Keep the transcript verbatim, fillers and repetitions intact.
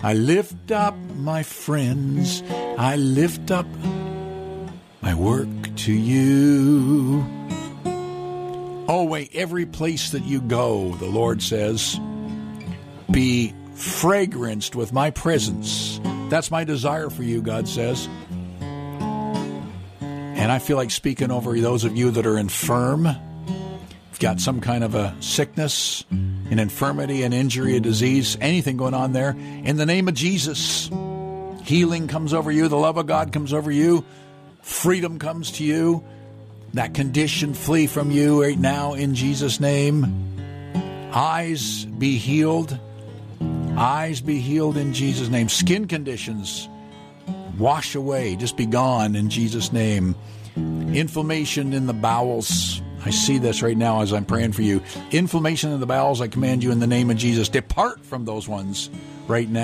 I lift up my friends. I lift up my work to you. Oh, wait, every place that you go, the Lord says, be fragranced with my presence. That's my desire for you, God says. And I feel like speaking over those of you that are infirm. You've got some kind of a sickness, an infirmity, an injury, a disease, anything going on there. In the name of Jesus, healing comes over you. The love of God comes over you. Freedom comes to you. That condition flee from you right now in Jesus' name. Eyes be healed. Eyes be healed in Jesus' name. Skin conditions wash away. Just be gone in Jesus' name. Inflammation in the bowels. I see this right now as I'm praying for you. Inflammation in the bowels, I command you in the name of Jesus. Depart from those ones right now.